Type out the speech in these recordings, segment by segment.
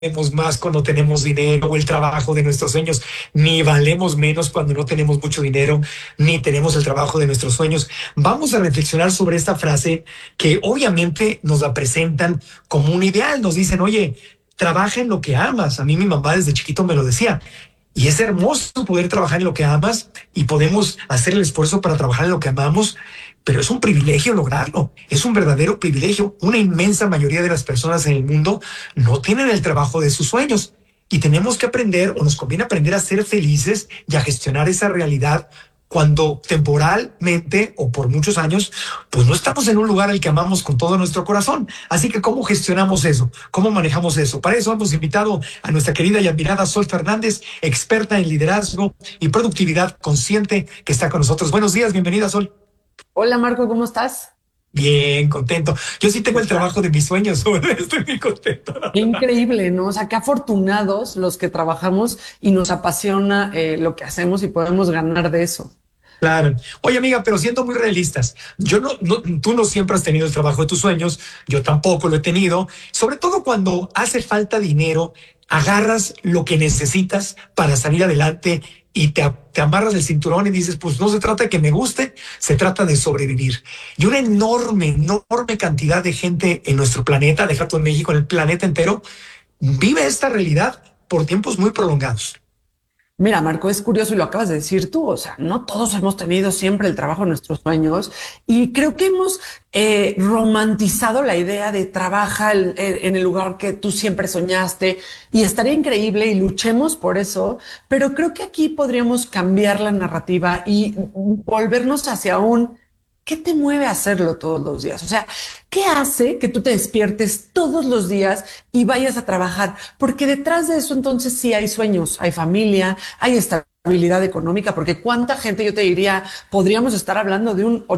más cuando tenemos dinero o el trabajo de nuestros sueños, ni valemos menos cuando no tenemos mucho dinero, ni tenemos el trabajo de nuestros sueños. Vamos a reflexionar sobre esta frase que obviamente nos la presentan como un ideal. Nos dicen, oye, trabaja en lo que amas. A mí mi mamá desde chiquito me lo decía. Y es hermoso poder trabajar en lo que amas y podemos hacer el esfuerzo para trabajar en lo que amamos, pero es un privilegio lograrlo. Es un verdadero privilegio. Una inmensa mayoría de las personas en el mundo no tienen el trabajo de sus sueños y tenemos que aprender o nos conviene aprender a ser felices y a gestionar esa realidad cuando temporalmente o por muchos años, pues no estamos en un lugar al que amamos con todo nuestro corazón. Así que, ¿cómo gestionamos eso? ¿Cómo manejamos eso? Para eso hemos invitado a nuestra querida y admirada Sol Fernández, experta en liderazgo y productividad consciente, que está con nosotros. Buenos días, bienvenida, Sol. Hola Marco, ¿cómo estás? Bien, contento. Yo sí tengo el trabajo de mis sueños, estoy muy contento. Qué increíble, ¿no? O sea, qué afortunados los que trabajamos y nos apasiona lo que hacemos y podemos ganar de eso. Claro. Oye, amiga, pero siendo muy realistas, tú no siempre has tenido el trabajo de tus sueños, yo tampoco lo he tenido, sobre todo cuando hace falta dinero, agarras lo que necesitas para salir adelante y te amarras el cinturón y dices, pues no se trata de que me guste, se trata de sobrevivir. Y una enorme cantidad de gente en nuestro planeta, deja tú en México, en el planeta entero, vive esta realidad por tiempos muy prolongados. Mira, Marco, es curioso y lo acabas de decir tú, o sea, no todos hemos tenido siempre el trabajo de nuestros sueños y creo que hemos romantizado la idea de trabaja en el lugar que tú siempre soñaste y estaría increíble y luchemos por eso, pero creo que aquí podríamos cambiar la narrativa y volvernos hacia un ¿qué te mueve a hacerlo todos los días? O sea, ¿qué hace que tú te despiertes todos los días y vayas a trabajar? Porque detrás de eso entonces sí hay sueños, hay familia, hay estabilidad económica, porque cuánta gente, yo te diría, podríamos estar hablando de un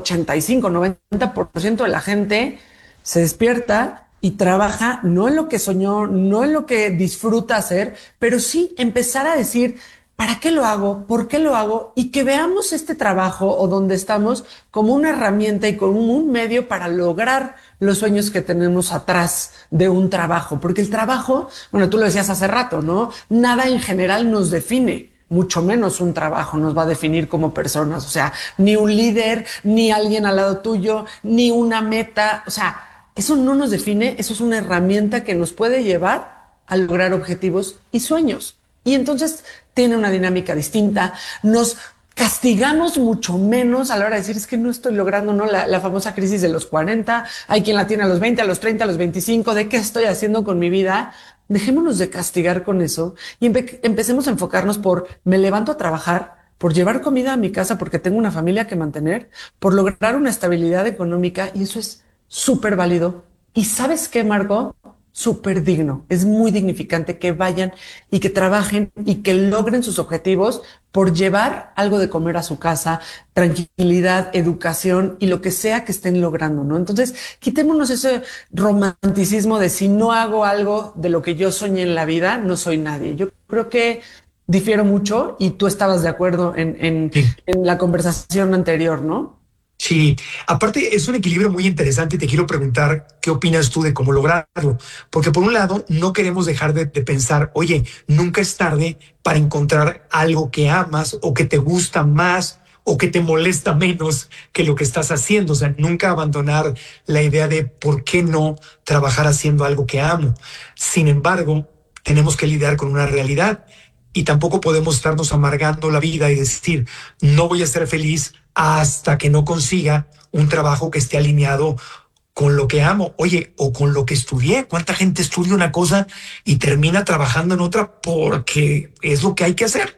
85-90% de la gente se despierta y trabaja no en lo que soñó, no en lo que disfruta hacer, pero sí empezar a decir, ¿para qué lo hago? ¿Por qué lo hago? Y que veamos este trabajo o donde estamos como una herramienta y como un medio para lograr los sueños que tenemos atrás de un trabajo. Porque el trabajo, bueno, tú lo decías hace rato, ¿no? Nada en general nos define. Mucho menos un trabajo nos va a definir como personas. O sea, ni un líder, ni alguien al lado tuyo, ni una meta. O sea, eso no nos define, eso es una herramienta que nos puede llevar a lograr objetivos y sueños. Y entonces tiene una dinámica distinta. Nos castigamos mucho menos a la hora de decir es que no estoy logrando, ¿no? La famosa crisis de los 40. Hay quien la tiene a los 20, a los 30, a los 25. ¿De qué estoy haciendo con mi vida? Dejémonos de castigar con eso y empecemos a enfocarnos por me levanto a trabajar, por llevar comida a mi casa porque tengo una familia que mantener, por lograr una estabilidad económica y eso es súper válido. ¿Y sabes qué, Marco? Súper digno. Es muy dignificante que vayan y que trabajen y que logren sus objetivos por llevar algo de comer a su casa, tranquilidad, educación y lo que sea que estén logrando, ¿no? Entonces, quitémonos ese romanticismo de si no hago algo de lo que yo soñé en la vida, no soy nadie. Yo creo que difiero mucho y tú estabas de acuerdo Sí. en la conversación anterior, ¿no? Sí, aparte es un equilibrio muy interesante y te quiero preguntar qué opinas tú de cómo lograrlo, porque por un lado no queremos dejar de pensar, oye, nunca es tarde para encontrar algo que amas o que te gusta más o que te molesta menos que lo que estás haciendo, o sea, nunca abandonar la idea de por qué no trabajar haciendo algo que amo. Sin embargo, tenemos que lidiar con una realidad y tampoco podemos estarnos amargando la vida y decir, no voy a ser feliz hasta que no consiga un trabajo que esté alineado con lo que amo, oye, o con lo que estudié. ¿Cuánta gente estudia una cosa y termina trabajando en otra porque es lo que hay que hacer?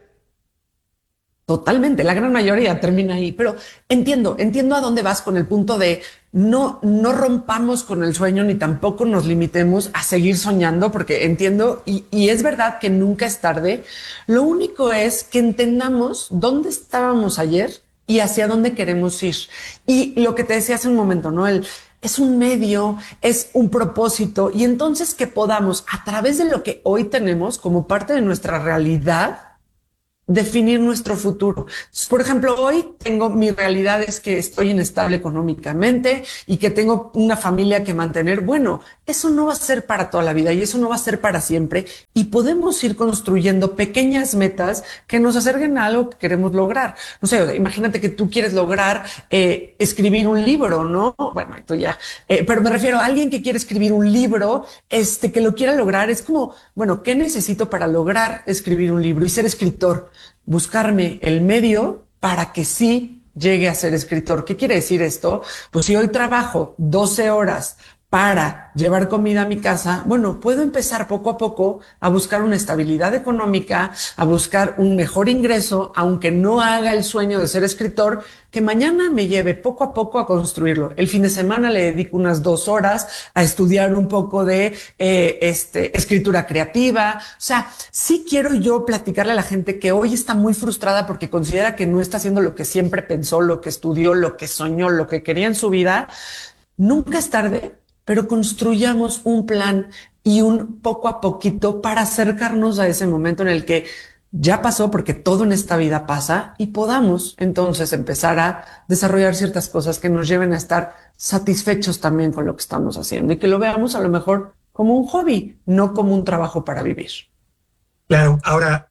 Totalmente, la gran mayoría termina ahí, pero entiendo a dónde vas con el punto de no rompamos con el sueño ni tampoco nos limitemos a seguir soñando, porque entiendo y es verdad que nunca es tarde. Lo único es que entendamos dónde estábamos ayer y hacia dónde queremos ir. Y lo que te decía hace un momento, ¿no? Es un medio, es un propósito y entonces que podamos a través de lo que hoy tenemos como parte de nuestra realidad definir nuestro futuro. Por ejemplo, hoy tengo mi realidad es que estoy inestable económicamente y que tengo una familia que mantener. Bueno, eso no va a ser para toda la vida y eso no va a ser para siempre. Y podemos ir construyendo pequeñas metas que nos acerquen a algo que queremos lograr. No sé, imagínate que tú quieres lograr escribir un libro, ¿no? Bueno, esto ya. Pero me refiero a alguien que quiere escribir un libro, que lo quiera lograr. Es como, bueno, ¿qué necesito para lograr escribir un libro y ser escritor? Buscarme el medio para que sí llegue a ser escritor. ¿Qué quiere decir esto? Pues si hoy trabajo 12 horas para llevar comida a mi casa, bueno, puedo empezar poco a poco a buscar una estabilidad económica, a buscar un mejor ingreso, aunque no haga el sueño de ser escritor, que mañana me lleve poco a poco a construirlo. El fin de semana le dedico unas 2 horas a estudiar un poco de escritura creativa. O sea, sí quiero yo platicarle a la gente que hoy está muy frustrada porque considera que no está haciendo lo que siempre pensó, lo que estudió, lo que soñó, lo que quería en su vida. Nunca es tarde, pero construyamos un plan y un poco a poquito para acercarnos a ese momento en el que ya pasó, porque todo en esta vida pasa, y podamos entonces empezar a desarrollar ciertas cosas que nos lleven a estar satisfechos también con lo que estamos haciendo y que lo veamos a lo mejor como un hobby, no como un trabajo para vivir. Claro, ahora,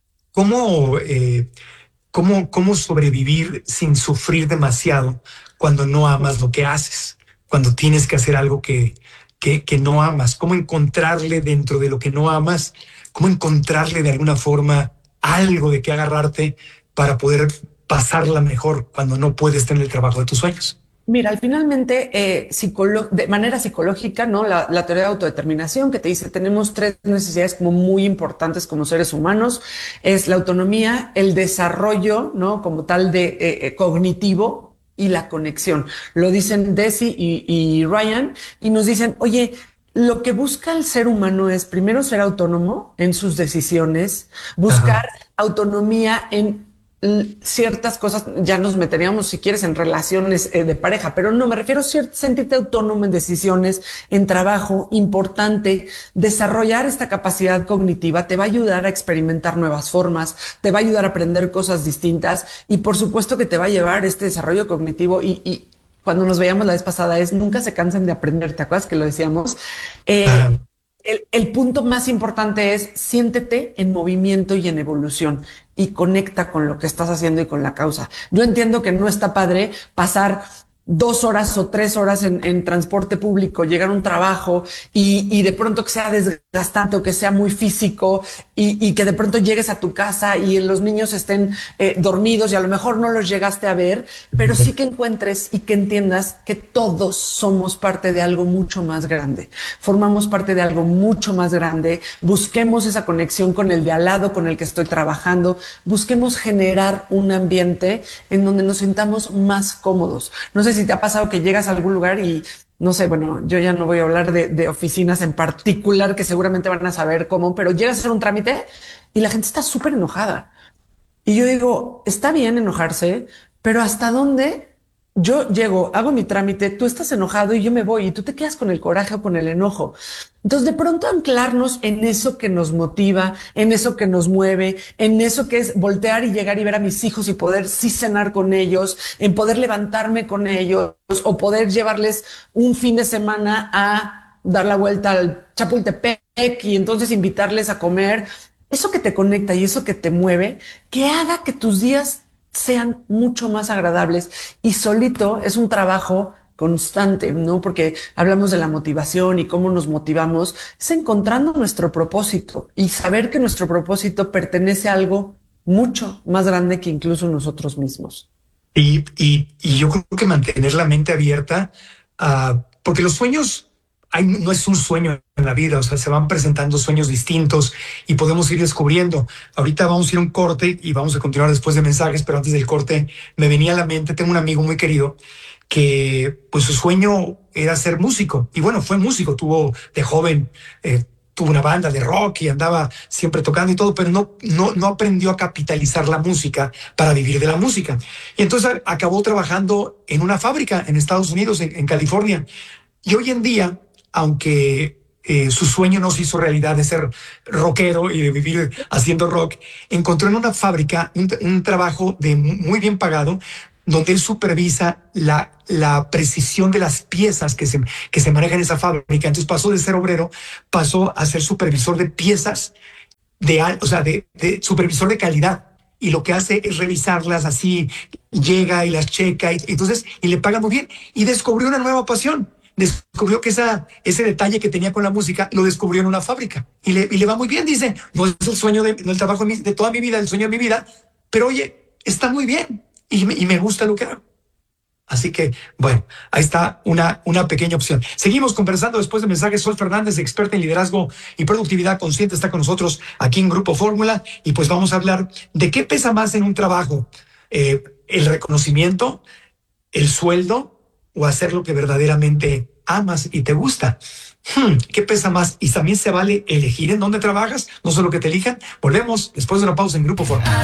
¿cómo sobrevivir sin sufrir demasiado cuando no amas lo que haces? Cuando tienes que hacer algo que no amas. ¿Cómo encontrarle dentro de lo que no amas? ¿Cómo encontrarle de alguna forma algo de qué agarrarte para poder pasarla mejor cuando no puedes tener el trabajo de tus sueños? Mira, finalmente, de manera psicológica, ¿no? La teoría de autodeterminación que te dice tenemos tres necesidades como muy importantes como seres humanos, es la autonomía, el desarrollo, ¿no? Como tal de cognitivo y la conexión. Lo dicen Deci y Ryan y nos dicen, oye, lo que busca el ser humano es primero ser autónomo en sus decisiones, Ajá. buscar autonomía en ciertas cosas, ya nos meteríamos si quieres en relaciones de pareja, pero no, me refiero a sentirte autónomo en decisiones, en trabajo, importante, desarrollar esta capacidad cognitiva te va a ayudar a experimentar nuevas formas, te va a ayudar a aprender cosas distintas y por supuesto que te va a llevar este desarrollo cognitivo y cuando nos veíamos la vez pasada es nunca se cansen de aprender, ¿te acuerdas que lo decíamos? Eh, Ajá. el punto más importante es siéntete en movimiento y en evolución y conecta con lo que estás haciendo y con la causa. Yo entiendo que no está padre pasar 2 horas o 3 horas en transporte público, llegar a un trabajo y de pronto que sea desgastante o que sea muy físico y que de pronto llegues a tu casa y los niños estén dormidos y a lo mejor no los llegaste a ver, pero sí que encuentres y que entiendas que todos somos parte de algo mucho más grande. Formamos parte de algo mucho más grande. Busquemos esa conexión con el de al lado, con el que estoy trabajando. Busquemos generar un ambiente en donde nos sintamos más cómodos. No sé si te ha pasado que llegas a algún lugar y no sé, bueno, yo ya no voy a hablar de oficinas en particular que seguramente van a saber cómo, pero llegas a hacer un trámite y la gente está súper enojada. Y yo digo, está bien enojarse, pero ¿hasta dónde? Yo llego, hago mi trámite, tú estás enojado y yo me voy y tú te quedas con el coraje o con el enojo. Entonces, de pronto anclarnos en eso que nos motiva, en eso que nos mueve, en eso que es voltear y llegar y ver a mis hijos y poder sí cenar con ellos, en poder levantarme con ellos o poder llevarles un fin de semana a dar la vuelta al Chapultepec y entonces invitarles a comer. Eso que te conecta y eso que te mueve, que haga que tus días sean mucho más agradables y solito es un trabajo constante, ¿no? Porque hablamos de la motivación y cómo nos motivamos, es encontrando nuestro propósito y saber que nuestro propósito pertenece a algo mucho más grande que incluso nosotros mismos. Y yo creo que mantener la mente abierta, porque los sueños, no es un sueño en la vida, o sea, se van presentando sueños distintos y podemos ir descubriendo. Ahorita vamos a ir a un corte y vamos a continuar después de mensajes, pero antes del corte me venía a la mente, tengo un amigo muy querido que pues su sueño era ser músico y bueno, fue músico, tuvo de joven, tuvo una banda de rock y andaba siempre tocando y todo, pero no aprendió a capitalizar la música para vivir de la música. Y entonces acabó trabajando en una fábrica en Estados Unidos, en California. Y hoy en día, aunque su sueño no se hizo realidad de ser rockero y de vivir haciendo rock, encontró en una fábrica un trabajo muy bien pagado, donde él supervisa la precisión de las piezas que se manejan en esa fábrica. Entonces pasó de ser obrero, pasó a ser supervisor de piezas, o sea, de supervisor de calidad. Y lo que hace es revisarlas así, llega y las checa, y le paga muy bien. Y descubrió una nueva pasión. Descubrió que ese detalle que tenía con la música lo descubrió en una fábrica. Y le va muy bien, dice. No es el sueño no el trabajo de toda mi vida, el sueño de mi vida, pero oye, está muy bien. Y me gusta lo que hago. Así que, bueno, ahí está una pequeña opción. Seguimos conversando después de mensajes. Sol Fernández, experta en liderazgo y productividad consciente, está con nosotros aquí en Grupo Fórmula. Y pues vamos a hablar de qué pesa más en un trabajo: el reconocimiento, el sueldo, o hacer lo que verdaderamente amas y te gusta. ¿Qué pesa más? Y también se vale elegir en dónde trabajas, no solo que te elijan. Volvemos después de una pausa en Grupo Fórmula.